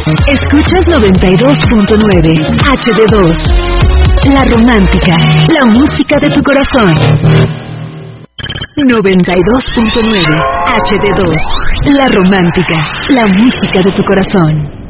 Escuchas 92.9 HD2. La romántica, la música de tu corazón. 92.9 HD2. La romántica, la música de tu corazón.